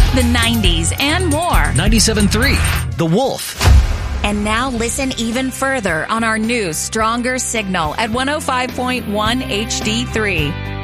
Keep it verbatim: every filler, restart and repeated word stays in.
the nineties, and more. ninety-seven point three, The Wolf. And now listen even further on our new, stronger signal at one oh five point one H D three.